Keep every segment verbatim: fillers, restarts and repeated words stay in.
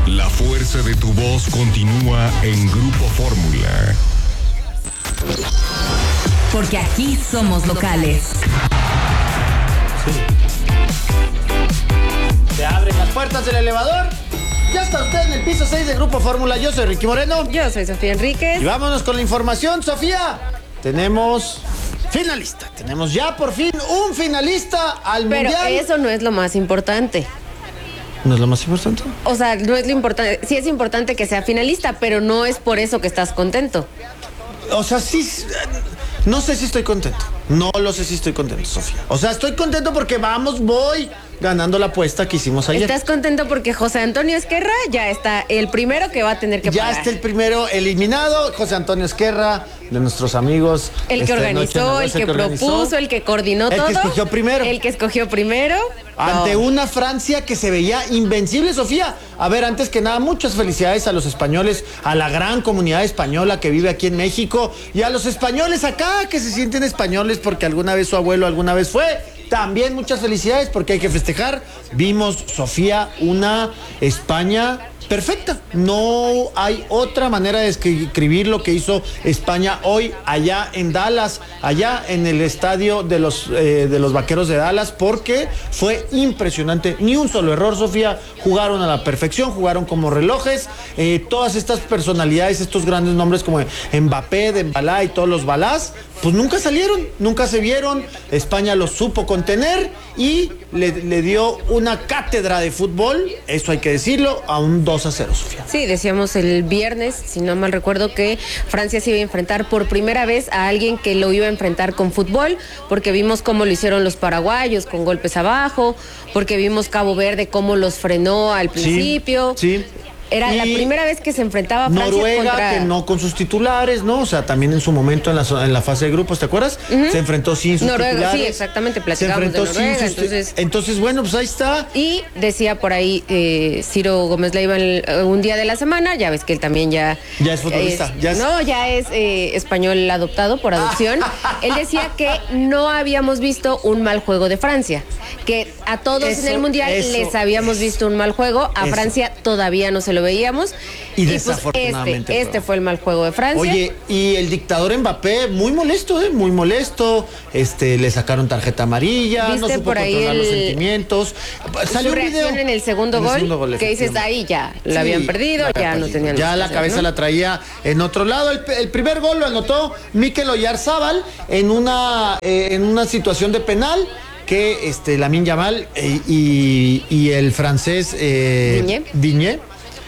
La fuerza de tu voz continúa en Grupo Fórmula. Porque aquí somos locales. Sí. Se abren las puertas del elevador. Ya está usted en el piso seis de Grupo Fórmula. Yo soy Ricky Moreno. Yo soy Sofía Enríquez. Y vámonos con la información, Sofía. Tenemos finalista. Tenemos ya por fin un finalista al Pero Mundial. Pero eso no es lo más importante. ¿No es lo más importante? O sea, no es lo importante. Sí es importante que sea finalista, pero no es por eso que estás contento. O sea, sí. No sé si estoy contento. No lo sé si estoy contento, Sofía. O sea, estoy contento porque vamos, voy ganando la apuesta que hicimos ayer. ¿Estás contento porque José Antonio Esquerra ya está el primero que va a tener que ya pagar? Ya está el primero eliminado, José Antonio Esquerra, de nuestros amigos. El que organizó, el que, que propuso, organizó, el que coordinó el todo. El que escogió primero. El que escogió primero. Ante no. una Francia que se veía invencible, Sofía. A ver, antes que nada, muchas felicidades a los españoles, a la gran comunidad española que vive aquí en México y a los españoles acá que se sienten españoles porque alguna vez su abuelo alguna vez fue. También muchas felicidades porque hay que festejar. Vimos, Sofía, una España perfecta. No hay otra manera de escribir lo que hizo España hoy allá en Dallas, allá en el estadio de los, eh, de los Vaqueros de Dallas, porque fue impresionante. Ni un solo error, Sofía. Jugaron a la perfección, jugaron como relojes. Eh, todas estas personalidades, estos grandes nombres como Mbappé, Dembélé y todos los balás, pues nunca salieron, nunca se vieron. España los supo contener y le, le dio una cátedra de fútbol, eso hay que decirlo, a un dos a cero, Sofía. Sí, decíamos el viernes, si no mal recuerdo, que Francia se iba a enfrentar por primera vez a alguien que lo iba a enfrentar con fútbol, porque vimos cómo lo hicieron los paraguayos con golpes abajo, porque vimos Cabo Verde cómo los frenó al principio. Sí, sí. Era y la primera vez que se enfrentaba Francia Noruega, contra... que no con sus titulares, ¿no? O sea, también en su momento en la, en la fase de grupos, ¿te acuerdas? Uh-huh. Se enfrentó sin sus Noruega, titulares. Sí, exactamente, platicamos de Noruega. Sus, entonces... entonces, bueno, pues ahí está. Y decía por ahí eh, Ciro Gómez Leiva el, un día de la semana, ya ves que él también ya... Ya es futbolista. Es, ya es... No, ya es eh, español adoptado por adopción. Él decía que no habíamos visto un mal juego de Francia, que a todos eso, en el Mundial eso, les habíamos eso, visto un mal juego, a eso. Francia todavía no se lo veíamos. Y, y desafortunadamente pues este, este fue el mal juego de Francia. Oye, y el dictador Mbappé, muy molesto, ¿eh? Muy molesto. Este, le sacaron tarjeta amarilla, no supo por ahí controlar el, los sentimientos. Salió su reacción un video en el segundo en gol, el segundo gol que dices ahí ya, sí, la habían perdido, ya perdido. no tenían. Ya la hacer, cabeza ¿no? la traía en otro lado. El, el primer gol lo anotó Mikel Oyarzabal en una, eh, en una situación de penal. Que este, Lamine Yamal eh, y, y el francés eh, Digne. Digne.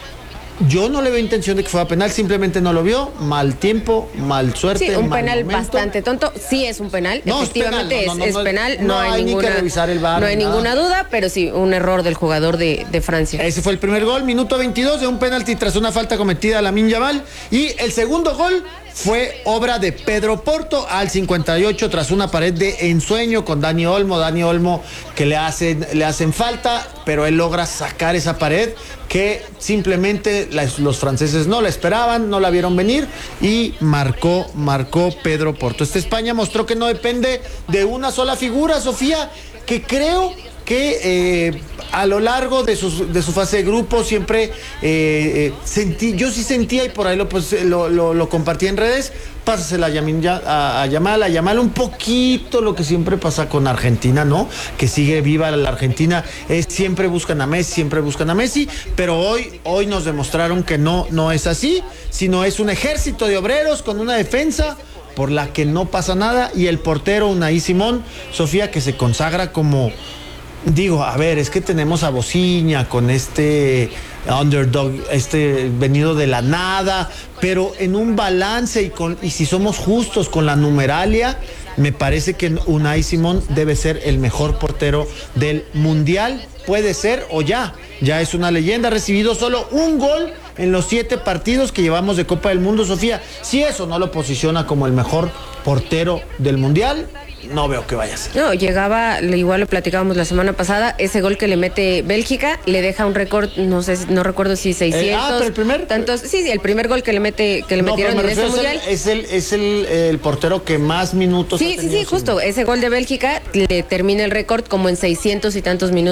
Yo no le veo intención de que fuera penal, simplemente no lo vio, mal tiempo, mal suerte. Sí, un mal penal momento. Bastante tonto, sí es un penal, no, efectivamente es penal, no, no, es, no, es penal, no, no hay, hay ninguna, ni que revisar el V A R, no hay nada. ninguna duda, pero sí, un error del jugador de, de Francia. Ese fue el primer gol, minuto veintidós de un penalti tras una falta cometida a Lamine Yamal, y el segundo gol fue obra de Pedro Porto al cincuenta y ocho tras una pared de ensueño con Dani Olmo, Dani Olmo que le hacen, le hacen falta, pero él logra sacar esa pared que simplemente las, los franceses no la esperaban, no la vieron venir y marcó, marcó Pedro Porto. Esta España mostró que no depende de una sola figura, Sofía, que creo que eh, a lo largo de, sus, de su fase de grupo siempre eh, eh, sentí, yo sí sentía y por ahí lo, pues, lo, lo, lo compartí en redes, pásasela a Yamin, a, a Yamal, a Yamal un poquito lo que siempre pasa con Argentina, ¿no? Que sigue viva la Argentina, es siempre buscan a Messi, siempre buscan a Messi, pero hoy, hoy nos demostraron que no, no es así, sino es un ejército de obreros con una defensa por la que no pasa nada y el portero Unai Simón, Sofía, que se consagra como... Digo, a ver, es que tenemos a Bociña con este underdog, este venido de la nada, pero en un balance y, con, y si somos justos con la numeralia, me parece que Unai Simón debe ser el mejor portero del Mundial. Puede ser o ya, ya es una leyenda, ha recibido solo un gol en los siete partidos que llevamos de Copa del Mundo, Sofía. Si eso no lo posiciona como el mejor portero del Mundial, no veo que vaya a ser. No, llegaba, igual lo platicábamos la semana pasada, ese gol que le mete Bélgica, le deja un récord, no sé, no recuerdo si seiscientos. Eh, ah, pero el primer. Tantos, sí, sí, el primer gol que le mete, que le no, metieron en ese mundial. Es el, es el, es el, el portero que más minutos sí, ha sí, sí, justo, ese gol de Bélgica le termina el récord como en seiscientos y tantos minutos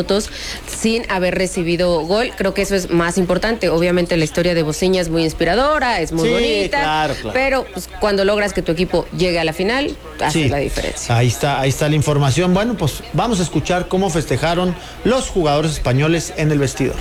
sin haber recibido gol. Creo que eso es más importante. Obviamente la historia de Bociña es muy inspiradora, es muy sí, bonita, claro, claro. pero pues, cuando logras que tu equipo llegue a la final, hace sí, la diferencia. Ahí está, ahí está la información. Bueno, pues vamos a escuchar cómo festejaron los jugadores españoles en el vestidor.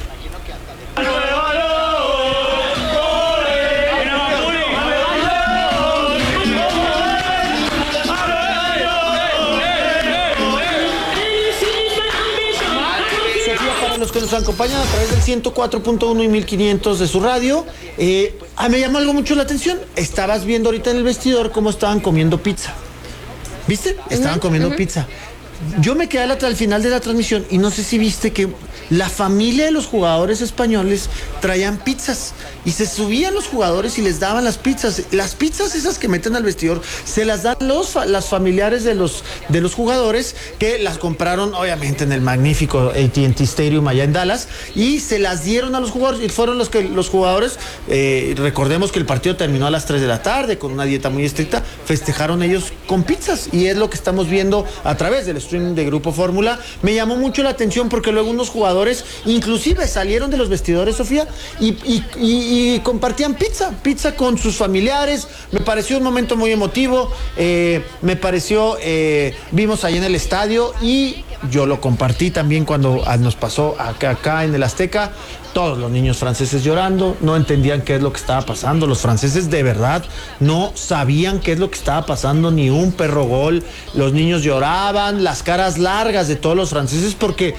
Los que nos acompañan a través del ciento cuatro punto uno y mil quinientos de su radio, eh, ah, me llamó algo mucho la atención. Estabas viendo ahorita en el vestidor cómo estaban comiendo pizza. ¿Viste? Estaban uh-huh, comiendo uh-huh. pizza. Yo me quedé al final de la transmisión y no sé si viste que la familia de los jugadores españoles traían pizzas y se subían los jugadores y les daban las pizzas. Las pizzas esas que meten al vestidor se las dan los las familiares de los de los jugadores que las compraron obviamente en el magnífico A T and T Stadium allá en Dallas y se las dieron a los jugadores y fueron los que los jugadores, eh, recordemos que el partido terminó a las tres de la tarde con una dieta muy estricta, festejaron ellos con pizzas y es lo que estamos viendo a través del streaming de Grupo Fórmula. Me llamó mucho la atención porque luego unos jugadores inclusive salieron de los vestidores, Sofía, y, y, y, y compartían pizza, pizza con sus familiares. Me pareció un momento muy emotivo, eh, me pareció, eh, vimos ahí en el estadio y yo lo compartí también cuando nos pasó acá, acá en el Azteca. Todos los niños franceses llorando, no entendían qué es lo que estaba pasando. Los franceses de verdad no sabían qué es lo que estaba pasando, ni un perro gol. Los niños lloraban, las caras largas de todos los franceses, porque,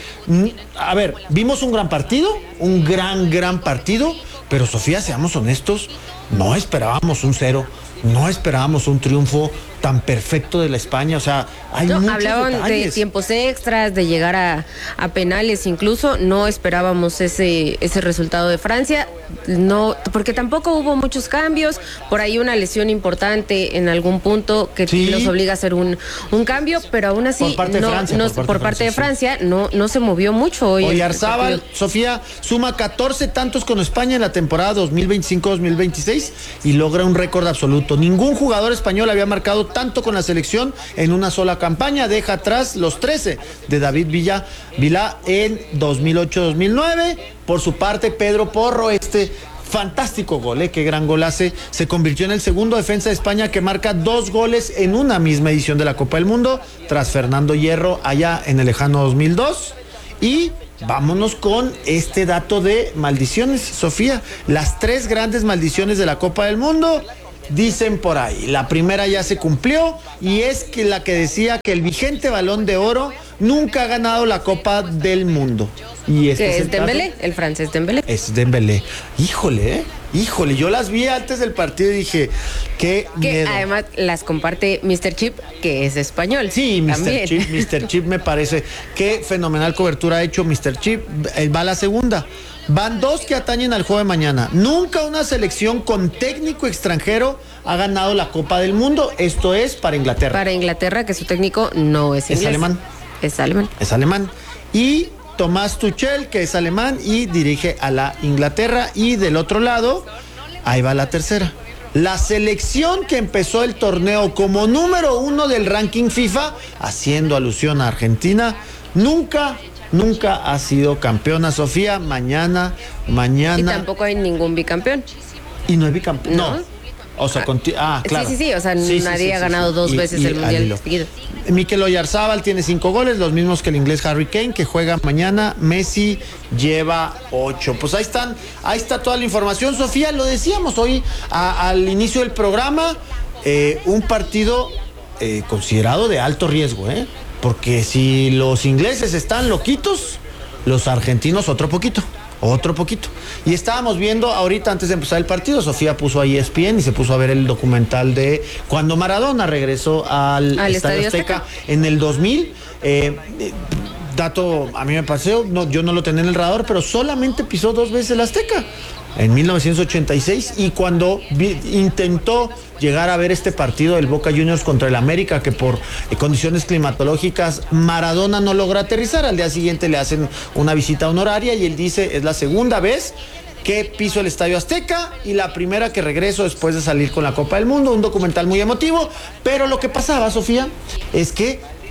a ver, vimos un gran partido, un gran, gran partido, pero Sofía, seamos honestos, no esperábamos un cero, no esperábamos un triunfo tan perfecto de la España, o sea, hay no, muchos hablaban detalles. De tiempos extras, de llegar a, a penales, incluso no esperábamos ese ese resultado de Francia, no, porque tampoco hubo muchos cambios, por ahí una lesión importante en algún punto que sí. los obliga a hacer un, un cambio, pero aún así por parte no, de Francia, no, por parte, por parte de Francia, de Francia no, no se movió mucho hoy. Oyarzábal, Sofía, suma catorce tantos con España en la temporada dos mil veinticinco dos mil veintiséis y logra un récord absoluto. Ningún jugador español había marcado tanto con la selección en una sola campaña. Deja atrás los trece de David Villa, Vila en dos mil ocho dos mil nueve. Por su parte, Pedro Porro, este fantástico gol, ¿eh? Qué gran gol hace. Se convirtió en el segundo defensa de España que marca dos goles en una misma edición de la Copa del Mundo, tras Fernando Hierro allá en el lejano dos mil dos. Y vámonos con este dato de maldiciones, Sofía. Las tres grandes maldiciones de la Copa del Mundo. Dicen por ahí, la primera ya se cumplió y es que la que decía que el vigente Balón de Oro nunca ha ganado la Copa del Mundo. Y este ¿Qué es es Dembélé? El francés Dembélé. Es Dembélé. Híjole, ¿eh? Híjole, yo las vi antes del partido y dije, qué que miedo. Además las comparte mister Chip, que es español. Sí, mister También. Chip, mister Chip me parece. Qué fenomenal cobertura ha hecho mister Chip. Él va a la segunda. Van dos que atañen al juego de mañana. Nunca una selección con técnico extranjero ha ganado la Copa del Mundo. Esto es para Inglaterra. Para Inglaterra, que su técnico no es inglés. Es alemán. Es alemán. Es alemán. Y Tomás Tuchel, que es alemán y dirige a la Inglaterra. Y del otro lado, ahí va la tercera. La selección que empezó el torneo como número uno del ranking FIFA, haciendo alusión a Argentina, nunca... Nunca ha sido campeona, Sofía. Mañana, mañana. Y tampoco hay ningún bicampeón. Y no hay bicampeón. No. No. O sea, conti- ah, claro. Sí, sí, sí. O sea, sí, nadie sí, sí, ha sí, ganado sí. dos Y, veces y el mundial seguido. Mikel Oyarzábal tiene cinco goles, los mismos que el inglés Harry Kane, que juega mañana. Messi lleva ocho. Pues ahí están, ahí está toda la información. Sofía, lo decíamos hoy a, al inicio del programa, eh, un partido eh, considerado de alto riesgo, ¿eh? Porque si los ingleses están loquitos, los argentinos otro poquito, otro poquito. Y estábamos viendo ahorita antes de empezar el partido, Sofía puso ahí E S P N y se puso a ver el documental de cuando Maradona regresó al, al Estadio Estadio Azteca, Azteca en el dos mil. Eh, eh, dato, a mí me pareció, no, yo no lo tenía en el radar, pero solamente pisó dos veces el Azteca. En mil novecientos ochenta y seis y cuando vi, intentó llegar a ver este partido del Boca Juniors contra el América, que por eh, condiciones climatológicas Maradona no logra aterrizar. Al día siguiente le hacen una visita honoraria y él dice, es la segunda vez que piso el Estadio Azteca y la primera que regreso después de salir con la Copa del Mundo. Un documental muy emotivo, pero lo que pasaba, Sofía, es que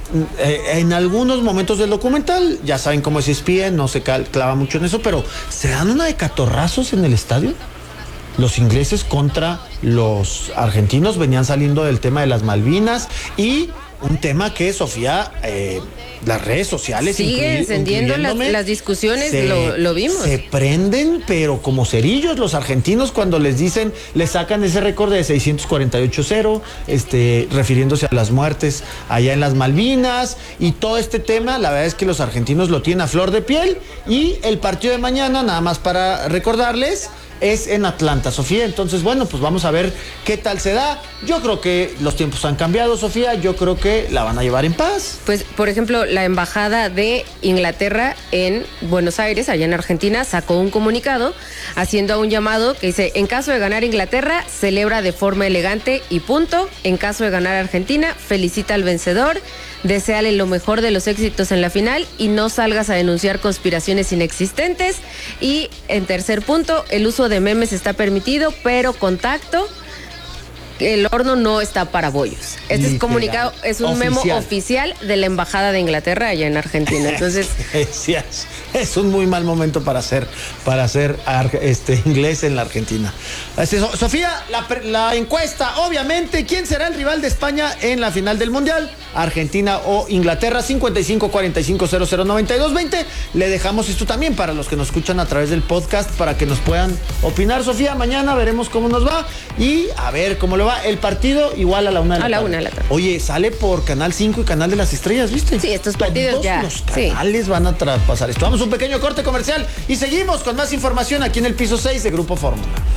eh, en algunos momentos del documental, ya saben cómo es E S P N, no se cal- clava mucho en eso, pero ¿se dan una de catorrazos en el estadio? Los ingleses contra los argentinos venían saliendo del tema de las Malvinas y un tema que, Sofía, eh, las redes sociales sigue incluy- encendiendo las, incluyéndome, las discusiones, se- lo, lo vimos. Se prenden, pero como cerillos los argentinos cuando les dicen, les sacan ese récord de seiscientos cuarenta y ocho cero, este, refiriéndose a las muertes allá en las Malvinas y todo este tema. La verdad es que los argentinos lo tienen a flor de piel y el partido de mañana, nada más para recordarles, es en Atlanta, Sofía. Entonces, bueno, pues vamos a ver qué tal se da. Yo creo que los tiempos han cambiado, Sofía. Yo creo que la van a llevar en paz. Pues, por ejemplo, la embajada de Inglaterra en Buenos Aires, allá en Argentina, sacó un comunicado haciendo un llamado que dice: en caso de ganar Inglaterra, celebra de forma elegante y punto. En caso de ganar Argentina, felicita al vencedor, deséale lo mejor de los éxitos en la final y no salgas a denunciar conspiraciones inexistentes. Y en tercer punto, el uso de memes está permitido, pero contacto. El horno no está para bollos. Este Literal. es comunicado, es un Oficial. memo oficial de la embajada de Inglaterra allá en Argentina. Entonces, Sí, es, es un muy mal momento para hacer, para hacer ar- este, inglés en la Argentina. Así, So- Sofía, la, pre- la encuesta, obviamente, ¿quién será el rival de España en la final del Mundial? Argentina o Inglaterra, cincuenta y cinco cuarenta y cinco cero cero noventa y dos veinte. Le dejamos esto también para los que nos escuchan a través del podcast para que nos puedan opinar. Sofía, mañana veremos cómo nos va y a ver cómo lo va. El partido igual a la una de la A la tarde. una de la tarde. Oye, sale por Canal cinco y Canal de las Estrellas, ¿viste? Sí, estos partidos Todos ya, los sí. canales van a traspasar esto. Vamos a un pequeño corte comercial y seguimos con más información aquí en el piso seis de Grupo Fórmula.